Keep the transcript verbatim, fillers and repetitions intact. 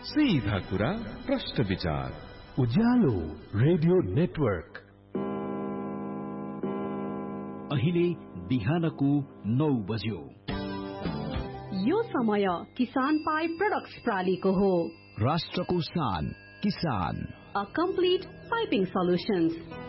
सीधा कुरा प्रश्न विचार उज्यालो रेडियो नेटवर्क। अहिले बिहानको नौ बज्यो। यो समय किसान पाइप प्रोडक्ट्स प्रालीको हो। राष्ट्रको शान किसान। A complete piping solutions.